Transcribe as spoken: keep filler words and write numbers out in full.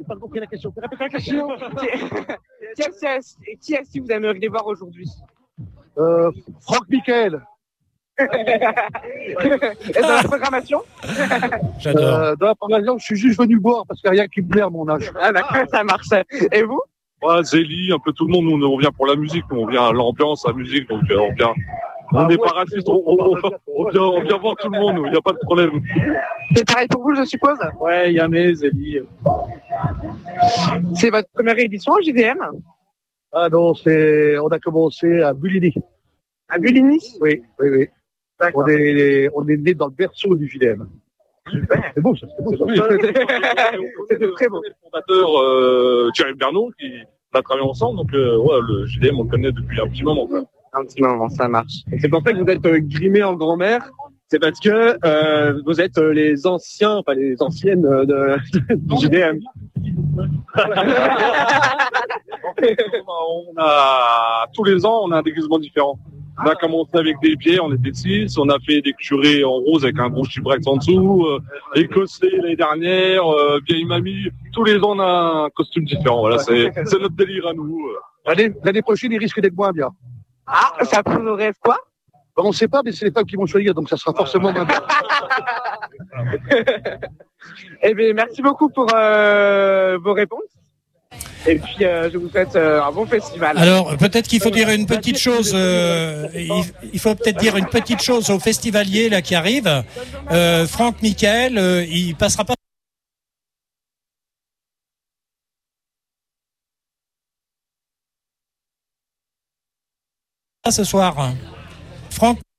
pas compris la question. Répète la question. Qui est-ce qui est-ce que vous aimeriez voir aujourd'hui? Euh, Franck Michael. Et dans la programmation? J'adore. Euh, dans la programmation, je suis juste venu boire parce qu'il n'y a rien qui me plaît à mon âge. Ah d'accord, ça marche. Et vous? Ouais, Zélie, un peu tout le monde, nous on vient pour la musique, nous on vient à l'ambiance, à la musique, donc euh, on vient. On Ah, n'est ouais, pas raciste, on, on, on, on vient, on vient voir tout le monde, il n'y a pas de problème. C'est pareil pour vous, je suppose? Ouais, Yamé, Zélie. C'est votre première édition au J D M? Ah non, c'est, on a commencé à Buligny. À Buligny? Oui, oui, oui. On est, on est né dans le berceau du J D M. Super. C'est beau, ça, c'est beau, ça. Oui, C'était très beau. Le fondateur, euh, Thierry Bernot, qui on a travaillé ensemble, donc euh, ouais, le J D M on le connaît depuis un petit moment. Quoi. Un petit moment, ça marche. C'est pour ça que vous êtes euh, grimé en grand-mère. C'est parce que euh, vous êtes euh, les anciens, enfin les anciennes euh, de, du J D M. On a tous les ans, on a un déguisement différent. On a commencé avec des biais, on était six. On a fait des curés en rose avec un gros chibrex en dessous. Euh, écossais l'année dernière, euh, vieille mamie. Tous les ans, on a un costume différent. Voilà, c'est, c'est notre délire à nous. L'année, l'année prochaine, il risque d'être moins bien. Ah, ça pourrait être quoi? Ben, on ne sait pas, mais c'est les femmes qui vont choisir, donc ça sera forcément moins bien. Eh bien, merci beaucoup pour euh, vos réponses. Et puis, euh, je vous souhaite euh, un bon festival. Alors, peut-être qu'il faut dire une petite chose. Euh, il, il faut peut-être dire une petite chose aux festivaliers là qui arrivent. Euh, Franck Michael, euh, il passera pas ce soir. Franck.